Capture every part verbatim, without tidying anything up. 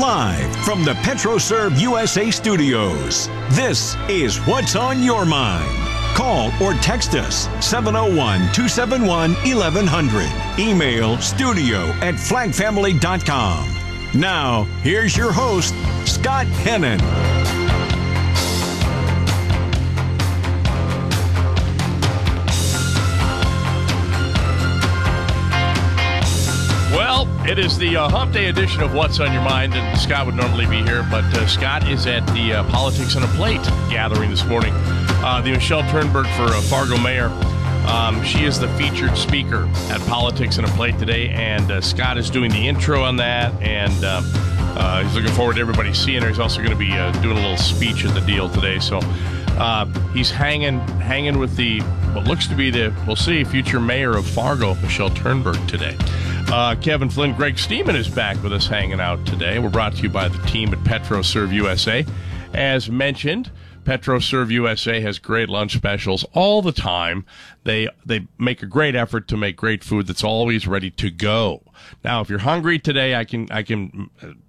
Live from the PetroServe U S A studios, this is What's on Your Mind. Call or text us seven oh one, two seven one, eleven hundred. Email studio at flag family dot com. Now, here's your host, Scott Hennon. Well, it is the uh, Hump Day edition of What's on Your Mind, and Scott would normally be here, but uh, Scott is at the uh, Politics on a Plate gathering this morning. Uh, the Michelle Turnberg for uh, Fargo Mayor. Um, she is the featured speaker at Politics on a Plate today, and uh, Scott is doing the intro on that, and uh, uh, he's looking forward to everybody seeing her. He's also going to be uh, doing a little speech at the deal today, so uh, he's hanging hanging with the, what looks to be the, we'll see, future mayor of Fargo, Michelle Turnberg, today. Uh, Kevin Flynn, Greg Steeman is back with us hanging out today. We're brought to you by the team at PetroServe U S A. As mentioned, PetroServe U S A has great lunch specials all the time. They they make a great effort to make great food that's always ready to go. Now, if you're hungry today, I can I can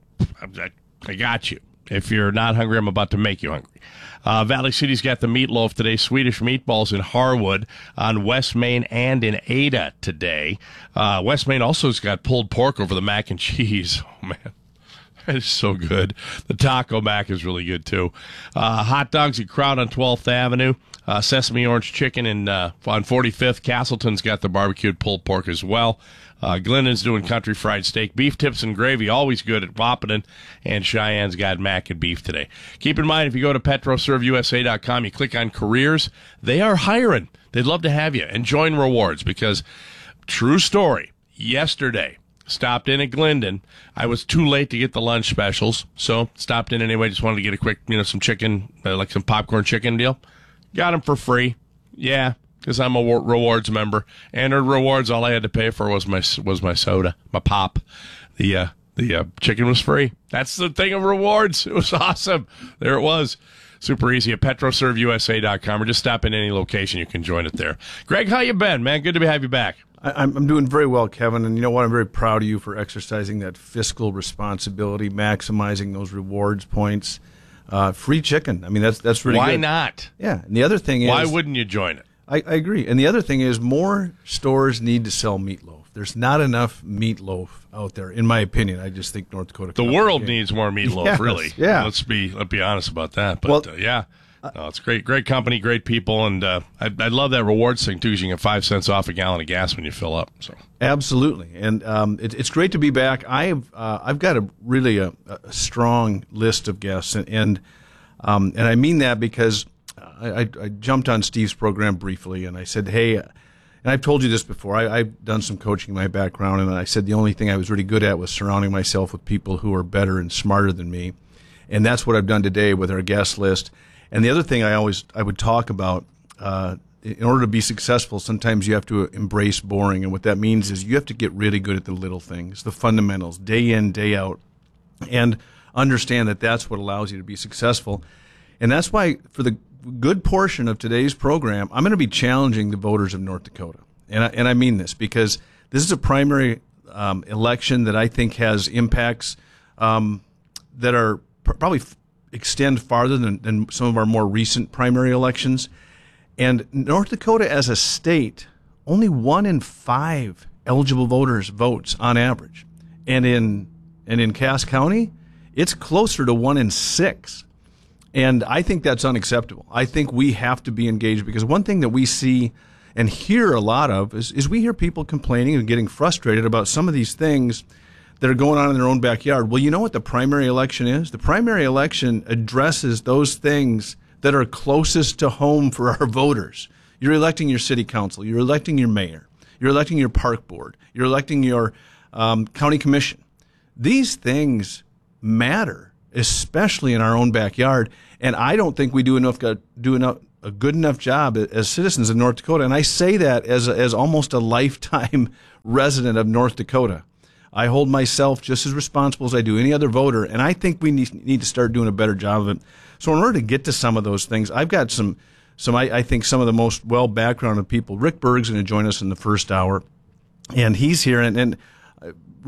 I, I got you. If you're not hungry, I'm about to make you hungry. Uh, Valley City's got the meatloaf today. Swedish meatballs in Harwood, on West Main and in Ada today. Uh, West Main also has got pulled pork over the mac and cheese. Oh, man. That is so good. The taco mac is really good, too. Uh, hot dogs at Crowd on twelfth Avenue. Uh, sesame orange chicken in, uh, on forty-fifth. Castleton's got the barbecued pulled pork as well. Uh, Glennon's doing country fried steak. Beef tips and gravy, always good at Wahpeton. And Cheyenne's got mac and beef today. Keep in mind, if you go to petro serve u s a dot com, you click on careers, they are hiring. They'd love to have you. And join rewards because, true story, yesterday, stopped in at Glendon. I was too late to get the lunch specials, so stopped in anyway. Just wanted to get a quick, you know, some chicken, uh, like some popcorn chicken deal. Got them for free. Yeah, because I'm a rewards member. And the rewards, all I had to pay for was my was my soda, my pop. The uh, the uh, chicken was free. That's the thing of rewards. It was awesome. There it was. Super easy at petro serve u s a dot com, or just stop in any location. You can join it there. Greg, how you been, man? Good to have you back. I'm, I'm doing very well, Kevin, and you know what? I'm very proud of you for exercising that fiscal responsibility, maximizing those rewards points. Uh, free chicken. I mean, that's that's really Why good. not? Yeah, and the other thing is... Why wouldn't you join it? I, I agree. And the other thing is more stores need to sell meatloaf. There's not enough meatloaf out there, in my opinion. I just think North Dakota... The world needs more meatloaf, yes, really. Yeah. Let's be let's be honest about that. But, well, uh, yeah. No, it's great, great company, great people, and uh, I, I love that rewards thing too. Because you can get five cents off a gallon of gas when you fill up. So absolutely, and um, it, it's great to be back. I've uh, I've got a really a, a strong list of guests, and and, um, and I mean that because I, I, I jumped on Steve's program briefly, and I said, hey, and I've told you this before. I, I've done some coaching in my background, and I said the only thing I was really good at was surrounding myself with people who are better and smarter than me, and that's what I've done today with our guest list. And the other thing I always I would talk about, uh, in order to be successful, sometimes you have to embrace boring. And what that means is you have to get really good at the little things, the fundamentals, day in, day out, and understand that that's what allows you to be successful. And that's why for the good portion of today's program, I'm going to be challenging the voters of North Dakota. And I, and I mean this because this is a primary um, election that I think has impacts um, that are pr- probably f- extend farther than, than some of our more recent primary elections. And North Dakota as a state, only one in five eligible voters votes on average. And in and in Cass County, it's closer to one in six. And I think that's unacceptable. I think we have to be engaged because one thing that we see and hear a lot of is, is we hear people complaining and getting frustrated about some of these things that are going on in their own backyard. Well, you know what the primary election is? The primary election addresses those things that are closest to home for our voters. You're electing your city council. You're electing your mayor. You're electing your park board. You're electing your um, county commission. These things matter, especially in our own backyard. And I don't think we do enough do enough a good enough job as citizens of North Dakota. And I say that as a, as almost a lifetime resident of North Dakota. I hold myself just as responsible as I do any other voter, and I think we need, need to start doing a better job of it. So in order to get to some of those things, I've got some, some I, I think some of the most well-backgrounded people. Rick Berg's going to join us in the first hour, and he's here. And, and Rick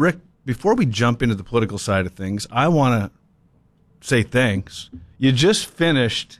before we jump into the political side of things, I want to say thanks. You just finished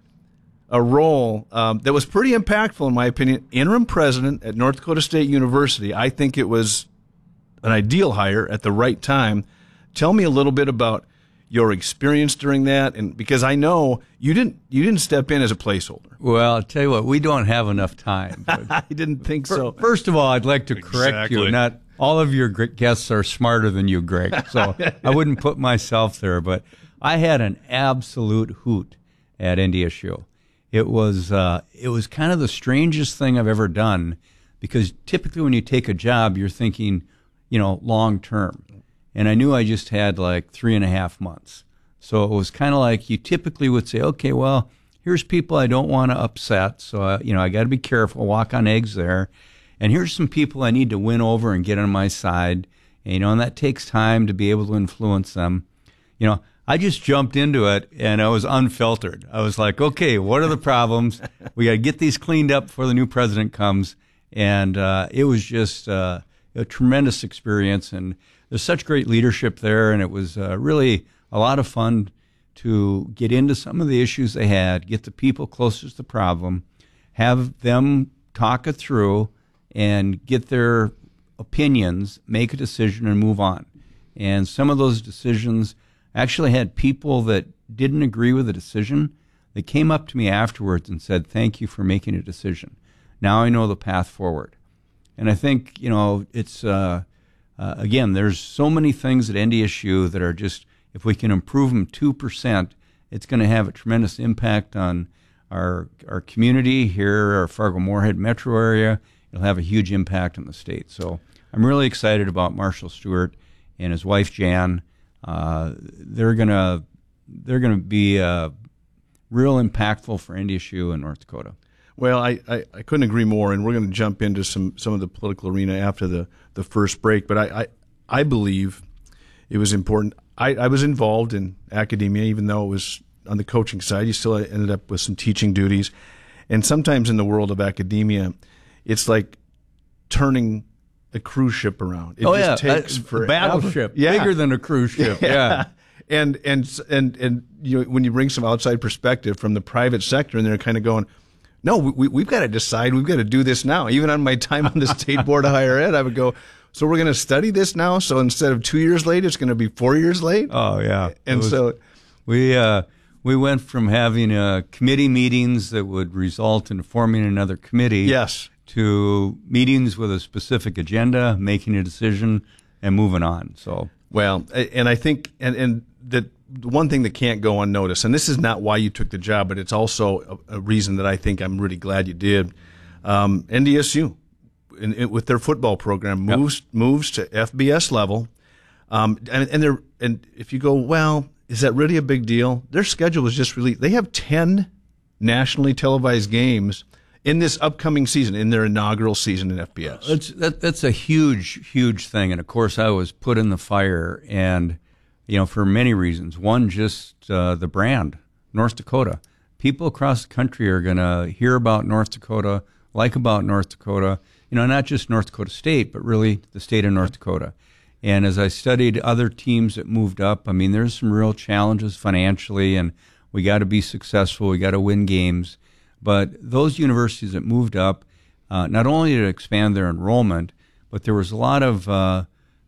a role um, that was pretty impactful, in my opinion, interim president at North Dakota State University. I think it was an ideal hire at the right time. Tell me a little bit about your experience during that, and because I know you didn't you didn't step in as a placeholder. Well, I'll tell you what, we don't have enough time. I didn't think so. First of all, I'd like to correct Exactly. you. Not all of your gr- guests are smarter than you, Greg. So I wouldn't put myself there, but I had an absolute hoot at N D S U. It was uh, it was kind of the strangest thing I've ever done, because typically when you take a job, you're thinking, you know, long term. And I knew I just had like three and a half months. So it was kind of like you typically would say, okay, well, here's people I don't want to upset. So, uh, you know, I got to be careful, walk on eggs there. And here's some people I need to win over and get on my side. And, you know, and that takes time to be able to influence them. You know, I just jumped into it and I was unfiltered. I was like, okay, what are the problems? We got to get these cleaned up before the new president comes. And uh, it was just uh, a tremendous experience. And there's such great leadership there, and it was uh, really a lot of fun to get into some of the issues they had, get the people closest to the problem, have them talk it through, and get their opinions, make a decision, and move on. And some of those decisions actually had people that didn't agree with the decision that came up to me afterwards and said, thank you for making a decision. Now I know the path forward. And I think, you know, it's... Uh, Uh, again, there's so many things at N D S U that are just, if we can improve them two percent, it's going to have a tremendous impact on our our community here, our Fargo-Moorhead metro area. It'll have a huge impact on the state. So I'm really excited about Marshall Stewart and his wife, Jan. Uh, they're going to they're going to be uh, real impactful for N D S U and North Dakota. Well, I, I, I couldn't agree more, and we're going to jump into some, some of the political arena after the, the first break. But I, I, I believe it was important. I, I was involved in academia, even though it was on the coaching side. You still ended up with some teaching duties. And sometimes in the world of academia, it's like turning a cruise ship around. It oh, just yeah. takes a, forever. A battleship, yeah. bigger than a cruise ship. Yeah. yeah. And, and, and, and you know, when you bring some outside perspective from the private sector, and they're kind of going, no, we, we've got to decide. We've got to do this now. Even on my time on the State Board of Higher Ed, I would go, so we're going to study this now? So instead of two years late, it's going to be four years late? Oh, yeah. And was, so we uh, we went from having uh, committee meetings that would result in forming another committee yes. to meetings with a specific agenda, making a decision, and moving on. So Well, and I think, and, and that the one thing that can't go unnoticed, and this is not why you took the job, but it's also a, a reason that I think I'm really glad you did. Um, N D S U, in, in, with their football program, moves yep. moves to F B S level, um, and and they're and if you go, well, is that really a big deal? Their schedule was just released. They have ten nationally televised games in this upcoming season, in their inaugural season in F B S. That's that, that's a huge, huge thing, and of course, I was put in the fire and. You know, for many reasons. One, just uh, the brand, North Dakota. People across the country are going to hear about North Dakota, like about North Dakota, you know, not just North Dakota State, but really the state of North Dakota. And as I studied other teams that moved up, I mean, there's some real challenges financially, and we got to be successful. We got to win games. But those universities that moved up, uh, not only did it expand their enrollment, but there was a lot of uh,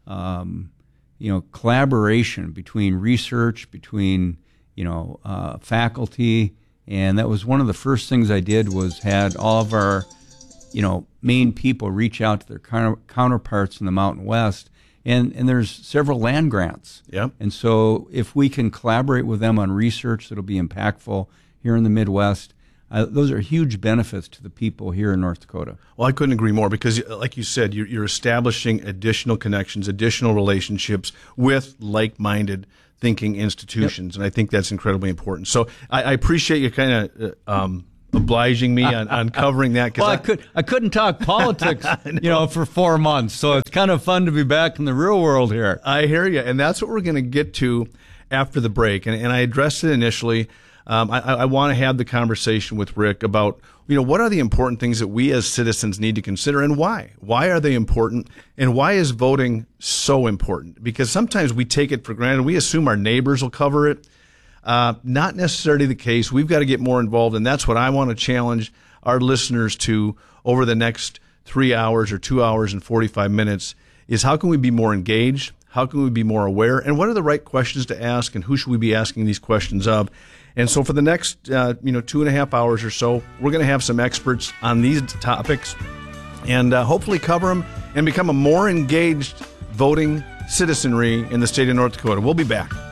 um, you know, collaboration between research, between, you know, uh, faculty. And that was one of the first things I did was had all of our, you know, main people reach out to their counter- counterparts in the Mountain West. And, and there's several land grants. Yep. And so if we can collaborate with them on research that'll be impactful here in the Midwest, Uh, those are huge benefits to the people here in North Dakota. Well, I couldn't agree more because, like you said, you're, you're establishing additional connections, additional relationships with like-minded thinking institutions, yep. and I think that's incredibly important. So I, I appreciate you kind of uh, um, obliging me on, on covering that. Well, I, I, could, I couldn't talk politics, know. you know, for four months, so it's kind of fun to be back in the real world here. I hear you, and that's what we're going to get to after the break. And, and I addressed it initially. Um, I, I want to have the conversation with Rick about, you know, what are the important things that we as citizens need to consider and why? Why are they important? And why is voting so important? Because sometimes we take it for granted. We assume our neighbors will cover it. Uh, not necessarily the case. We've got to get more involved, and that's what I want to challenge our listeners to over the next three hours or two hours and forty-five minutes is how can we be more engaged? How can we be more aware? And what are the right questions to ask, and who should we be asking these questions of? And so for the next, uh, you know, two and a half hours or so, we're going to have some experts on these topics and uh, hopefully cover them and become a more engaged voting citizenry in the state of North Dakota. We'll be back.